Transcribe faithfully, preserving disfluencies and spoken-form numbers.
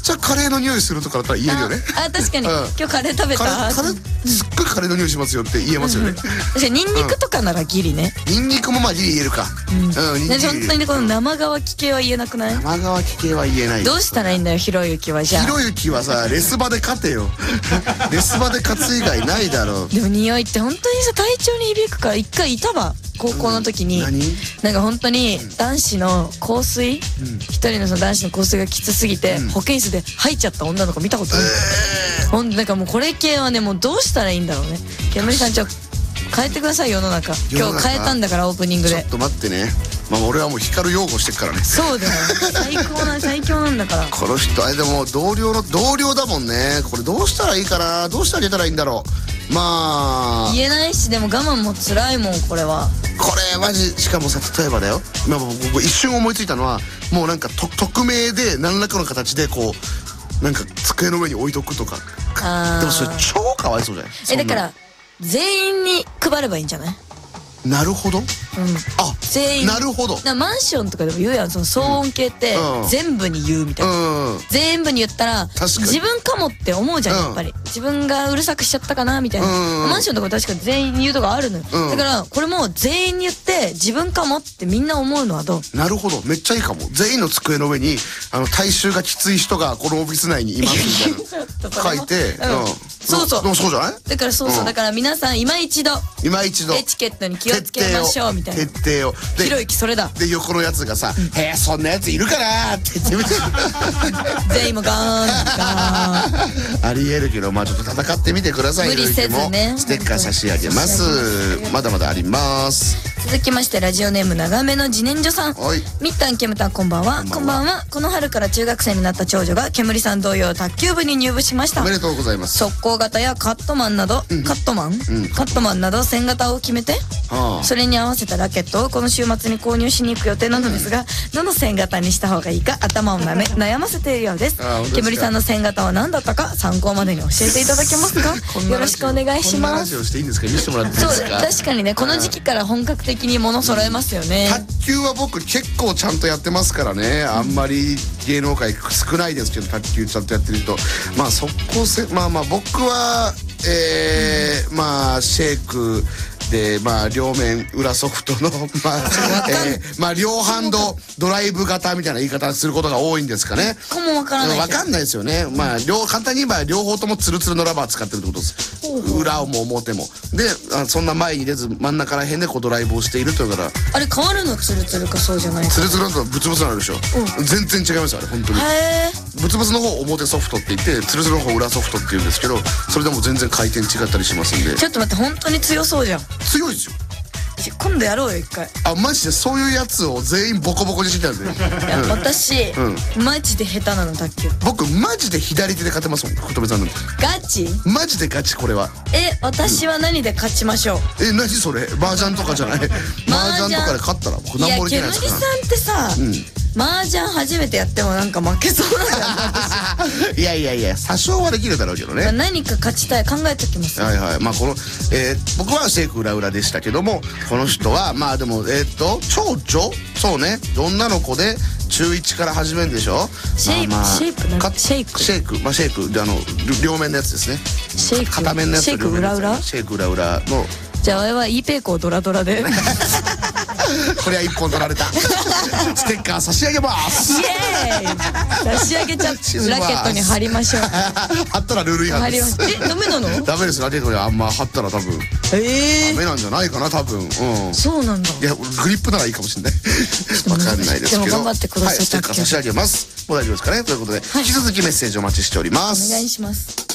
ちゃカレーの匂いするとかだったら言えるよね。 ああ確かに、 うん今日カレー食べた。 カレーカレーすっごいカレーの匂いしますよって言えますよね。 確かにニンニクとかならギリね。 ニンニクもまあギリ言えるか。うん、ニンニク本当にこの生乾き系は言えなくない？ 生乾き系は言えない。 どうしたらいいんだよひろゆきは。じゃあひろゆきはさレス場で勝てよ。レス場で勝つ以外ないだろう。 でも匂いって本当にさ体調に響くから。一回いたわ高校の時に、 うん、何なんか本当に男子の香水一、うん、人のその男子の香水がきつすぎて、うん、保健室で吐いちゃった女の子見たことある、えー、ほんとなんかもうこれ系はねもうどうしたらいいんだろうね。煙さんちょ変えてください世の中。今日変えたんだからオープニングで。 ちょっと待ってね、まあ、俺はもう光る擁護してるからね。 そうだよ最高な最強なんだから。 この人あれでも同僚の同僚だもんね。これどうしたらいいかな。どうしたらいたらいいんだろう。まあ言えないしでも我慢も辛いもんこれは。 これマジしかもさ例えばだよ、まあ、僕一瞬思いついたのはもうなんかと匿名で何らかの形でこうなんか机の上に置いとくとか。 あでもそれ超かわいそうじゃない。 えだから全員に配ればいいんじゃない？ なるほど、うん、あ全員なるほど。 なマンションとかでも言うやんその騒音系って全部に言うみたいな、うん、全部に言ったら自分かもって思うじゃんやっぱり、うん、自分がうるさくしちゃったかなみたいな、うん、マンションとか確か全員に言うとかあるのよ、うん、だからこれも全員に言って自分かもってみんな思うのはどう？ なるほどめっちゃいいかも。全員の机の上にあの体臭がきつい人がこのオフィス内にいますみたいな書いて、うん、 そうそうそうじゃない？ だからそうそう、うん、だから皆さん今一度今一度エチケットに気をつけましょうみたいな徹底を。 ひろゆきそれだ。 で横のやつがさ「へえそんなやついるかな」って言ってみて全員もガーンガーンありえるけどまあちょっと戦ってみてください。 無理せずね。 ステッカー差し上げます。まだまだあります。 続きましてラジオネーム長めの自然薯さん。みったんけむたんこんばんは。こんばんは。この春から中学生になった長女が煙さん同様卓球部に入部しました。 おめでとうございます。 速攻型やカットマンなど、うん、カットマン、うん、カットマンなど線型を決めて、はあ、それに合わせたラケットをこの週末に購入しに行く予定なのですが、うん、どの線型にした方がいいか頭をなめ悩ませているようです。煙さんの線型は何だったか参考までに教えていただけますか？よろしくお願いします。こんなラジオしていいんですか？見せてもらっていいですか？そう確かにねこの時期から本格的に物揃えますよね、 うん、卓球は僕結構ちゃんとやってますからね。あんまり芸能界少ないですけど卓球ちゃんとやってる人まあ速攻戦まあまあ僕はえー、まあシェイクでまあ両面裏ソフトのまあ、えー、まあ両ハンドドライブ型みたいな言い方することが多いんですかね。 こもわからない。 わかんないですよね。まあ両簡単に言えば両方ともツルツルのラバー使ってるってことです。裏も表もでそんな前に出ず真ん中ら辺でこうドライブをしているというからあれ変わるのツルツルかそうじゃないか。 ツルツルだとブツブツになるでしょ、うん、全然違いますよあれ本当に。 へーブツブツの方表ソフトって言ってツルツルの方裏ソフトって言うんですけどそれでも全然回転違ったりしますんで。 ちょっと待って本当に強そうじゃん。 強いですよ。 今度やろうよ一回。 あマジでそういうやつを全員ボコボコにしてたんで。 いや、うん、私、うん、マジで下手なの卓球。 僕マジで左手で勝てますもん福留さんの。 ガチ？ マジでガチこれは。 え私は何で勝ちましょう？ うん、え何それ麻雀とかじゃない？麻雀とかで勝ったら僕何もできないですから。 いや煙さんってさ、うん、麻雀初めてやってもなんか負けそうなんだよ私。いやいやいや多少はできるだろうけどね。 まあ、何か勝ちたい考えときます。 はいはいまあこの、えー、僕はシェイク裏裏でしたけどもこの人はまあでもえー、っと長女そうね女の子で中いちから始めるんでしょ。 シェイク、まあまあ、シェイクなんかシェイクシェイクまあシェイクであの両面のやつですね。 シェイク片面のやつシェイク裏裏シェイク裏裏のじゃあ俺は E ペイコードラドラでこれは一本取られたステッカー差し上げますイエーイ差し上げちゃってラケットに貼りましょう貼ったらルール違反です。 えダメなの？ ダメですラケットにあんま貼ったら多分えー、 ダメなんじゃないかな多分、うん、 そうなんだ。 いやグリップならいいかもしれないわかんないですけどでも頑張ってください、はい、 ステッカー差し上げます。もう大丈夫ですかねということで、はい、引き続きメッセージお待ちしております。 お願いします。